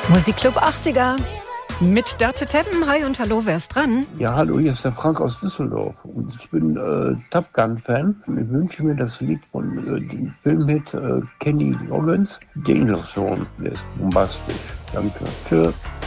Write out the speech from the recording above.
Musikclub 80er mit Dörte Teppen. Hi und hallo, wer ist dran? Ja, hallo, hier ist der Frank aus Düsseldorf und ich bin Top Gun-Fan. Ich wünsche mir das Lied von dem Filmhit Kenny Loggins, Danger Zone. Der ist bombastisch. Danke. Tschö.